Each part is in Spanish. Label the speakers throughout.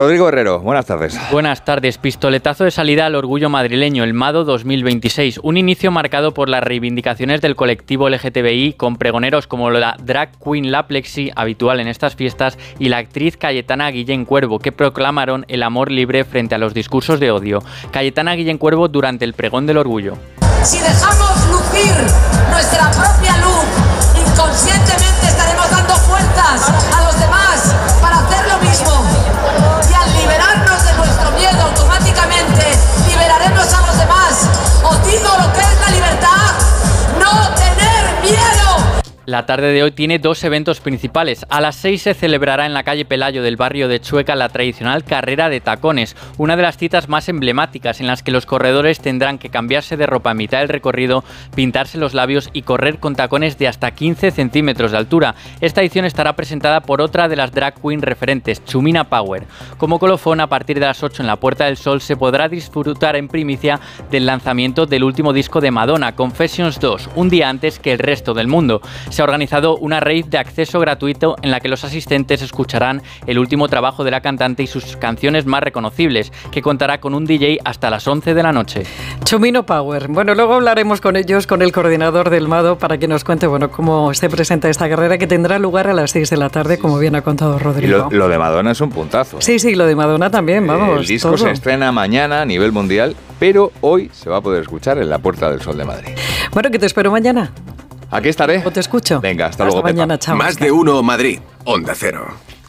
Speaker 1: Rodrigo Herrero, buenas tardes.
Speaker 2: Buenas tardes. Pistoletazo de salida al orgullo madrileño, el MADO 2026. Un inicio marcado por las reivindicaciones del colectivo LGTBI, con pregoneros como la drag queen La Plexi, habitual en estas fiestas, y la actriz Cayetana Guillén Cuervo, que proclamaron el amor libre frente a los discursos de odio. Cayetana Guillén Cuervo durante el pregón del orgullo.
Speaker 3: Si dejamos lucir nuestra propia luz, inconscientemente estaremos dando fuerzas a los demás para hacer lo mismo. Y al liberarnos de nuestro miedo, automáticamente liberaremos a los demás. Os digo lo que es la libertad: no tener miedo.
Speaker 2: La tarde de hoy tiene dos eventos principales. A las 6 se celebrará en la calle Pelayo del barrio de Chueca la tradicional carrera de tacones, una de las citas más emblemáticas en las que los corredores tendrán que cambiarse de ropa a mitad del recorrido, pintarse los labios y correr con tacones de hasta 15 centímetros de altura. Esta edición estará presentada por otra de las drag queen referentes, Chumina Power. Como colofón, a partir de las 8 en la Puerta del Sol se podrá disfrutar en primicia del lanzamiento del último disco de Madonna, Confessions 2, un día antes que el resto del mundo. Se ha organizado una rave de acceso gratuito en la que los asistentes escucharán el último trabajo de la cantante y sus canciones más reconocibles, que contará con un DJ hasta las 11 de la noche.
Speaker 4: Chumina Power. Bueno, luego hablaremos con ellos, con el coordinador del MADO, para que nos cuente, cómo se presenta esta carrera, que tendrá lugar a las 6 de la tarde, como bien ha contado Rodrigo.
Speaker 1: Y lo de Madonna es un puntazo.
Speaker 4: Sí, lo de Madonna también, vamos.
Speaker 1: El disco
Speaker 4: todo
Speaker 1: se estrena mañana a nivel mundial, pero hoy se va a poder escuchar en la Puerta del Sol de Madrid.
Speaker 4: Bueno, que te espero mañana.
Speaker 1: Aquí estaré.
Speaker 4: O te escucho.
Speaker 1: Venga, hasta luego,
Speaker 4: mañana,
Speaker 1: Pepa.
Speaker 4: chao.
Speaker 5: Más de uno Madrid, Onda Cero.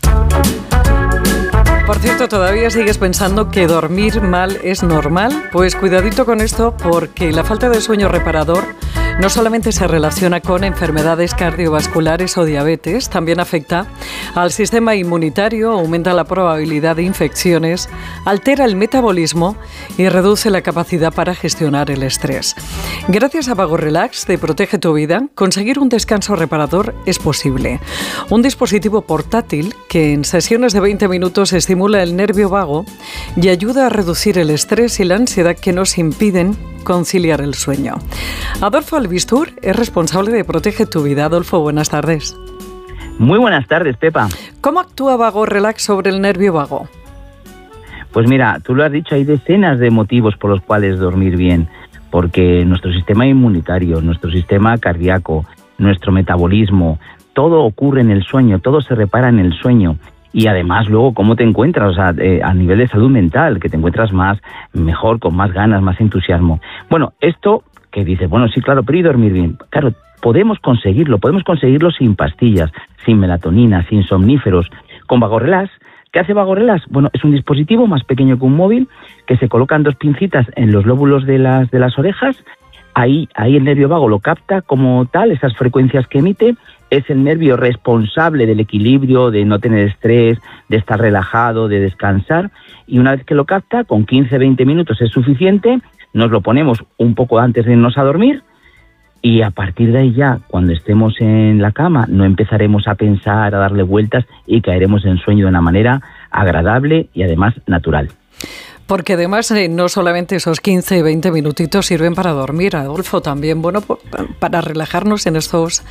Speaker 4: Por cierto, ¿todavía sigues pensando que dormir mal es normal? Pues cuidadito con esto, porque la falta de sueño reparador no solamente se relaciona con enfermedades cardiovasculares o diabetes, también afecta al sistema inmunitario, aumenta la probabilidad de infecciones, altera el metabolismo y reduce la capacidad para gestionar el estrés. Gracias a Vago Relax de Protege tu Vida, conseguir un descanso reparador es posible. Un dispositivo portátil que en sesiones de 20 minutos estimula el nervio vago y ayuda a reducir el estrés y la ansiedad que nos impiden conciliar el sueño. Adolfo Albistur es responsable de Protege tu Vida. Adolfo, buenas tardes.
Speaker 6: Muy buenas tardes, Pepa.
Speaker 4: ¿Cómo actúa Vago Relax sobre el nervio vago?
Speaker 6: Pues mira, tú lo has dicho, hay decenas de motivos por los cuales dormir bien, porque nuestro sistema inmunitario, nuestro sistema cardíaco, nuestro metabolismo, todo ocurre en el sueño, todo se repara en el sueño. Y además luego cómo te encuentras, o sea, a nivel de salud mental, que te encuentras mejor, con más ganas, más entusiasmo. Bueno, esto que dices, bueno, sí, claro, pero ¿y dormir bien? Claro, podemos conseguirlo sin pastillas, sin melatonina, sin somníferos, con Vago Relax. ¿Qué hace Vago Relax? Bueno, es un dispositivo más pequeño que un móvil, que se colocan dos pincitas en los lóbulos de las orejas. Ahí el nervio vago lo capta como tal, esas frecuencias que emite. Es el nervio responsable del equilibrio, de no tener estrés, de estar relajado, de descansar. Y una vez que lo capta, con 15-20 minutos es suficiente. Nos lo ponemos un poco antes de irnos a dormir. Y a partir de ahí ya, cuando estemos en la cama, no empezaremos a pensar, a darle vueltas y caeremos en sueño de una manera agradable y además natural.
Speaker 4: Porque además no solamente esos 15, 20 minutitos sirven para dormir, Adolfo, también para relajarnos en estos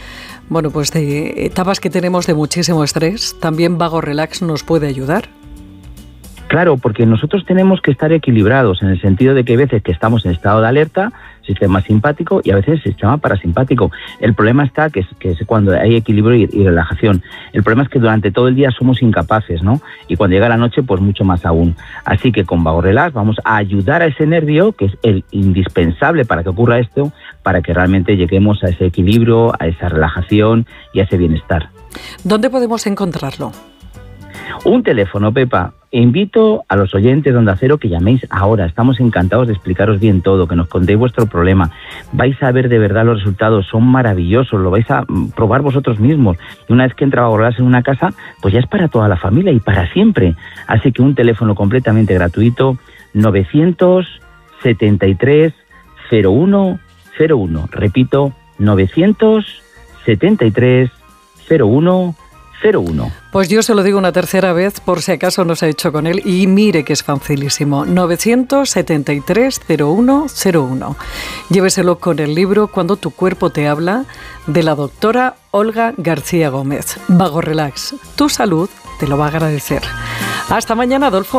Speaker 4: de etapas que tenemos de muchísimo estrés. También Vago Relax nos puede ayudar.
Speaker 6: Claro, porque nosotros tenemos que estar equilibrados en el sentido de que hay veces que estamos en estado de alerta, sistema simpático, y a veces sistema parasimpático. El problema está que es cuando hay equilibrio y relajación. El problema es que durante todo el día somos incapaces, ¿no? Y cuando llega la noche, pues mucho más aún. Así que con Vago Relax vamos a ayudar a ese nervio, que es el indispensable para que ocurra esto, para que realmente lleguemos a ese equilibrio, a esa relajación y a ese bienestar.
Speaker 4: ¿Dónde podemos encontrarlo?
Speaker 6: Un teléfono, Pepa. Invito a los oyentes de Onda Cero que llaméis ahora. Estamos encantados de explicaros bien todo, que nos contéis vuestro problema. Vais a ver de verdad los resultados, son maravillosos, lo vais a probar vosotros mismos. Y una vez que entra Vago Relax en una casa, pues ya es para toda la familia y para siempre. Así que un teléfono completamente gratuito, 973 0101. Repito, 973 0101.
Speaker 4: Pues yo se lo digo una tercera vez por si acaso no se ha hecho con él y mire que es facilísimo. 973-0101. Lléveselo con el libro Cuando tu cuerpo te habla, de la doctora Olga García Gómez. Vago Relax, tu salud te lo va a agradecer. Hasta mañana, Adolfo.